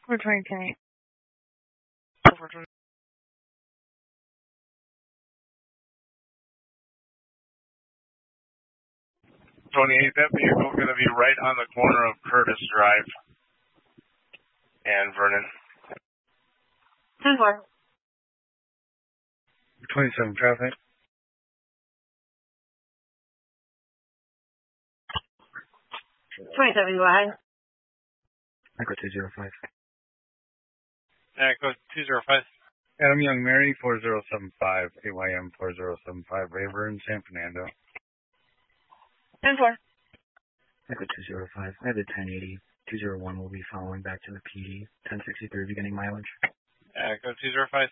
420. 28, that vehicle is going to be right on the corner of Curtis Drive and Vernon. 10-4. 27 traffic. 27, go ahead. Echo 205. Echo 205. Adam Young Mary 4075, AYM 4075, Rayburn, San Fernando. 10-4. Echo 205. I have the 1080. 201 will be following back to the PD. 1063 beginning mileage. Echo 205.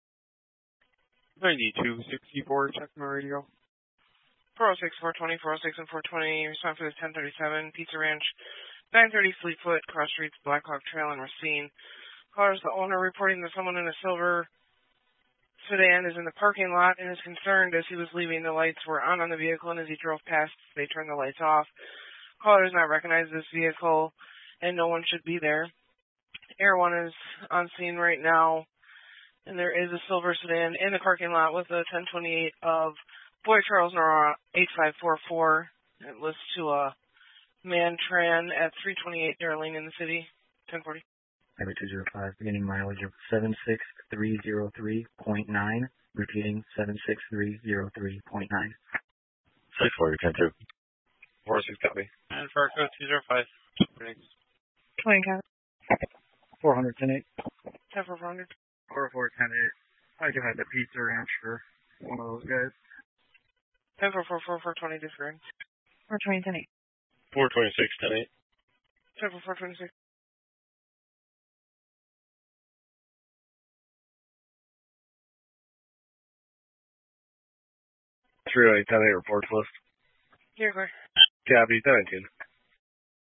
9264, check my radio. 406, 420, 406, and 420. Respond for this 1037, Pizza Ranch, 930 Fleetfoot, Cross Streets, Blackhawk Trail, and Racine. Callers, the owner reporting that someone in a silver sedan is in the parking lot and is concerned as he was leaving. The lights were on the vehicle, and as he drove past, they turned the lights off. Caller does not recognize this vehicle, and no one should be there. Air 1 is on scene right now, and there is a silver sedan in the parking lot with a 1028 of Boy Charles Nora 8544. It lists to a Mantran at 328 Darlene in the city. 1040. Echo 205, beginning mileage of 76303.9. Repeating 76303.9. 640, 102. 46 copy. And for Echo 205. 20 count. 400, 10-8. 10 for 400. 44, 10-8. I can have the Pizza Ranch for one of those guys. 10 for 420 discard. 420, 10-8. 426, 10-8. 10 for 426. Three 10-8 reports list. Here, clear. Copy, 17.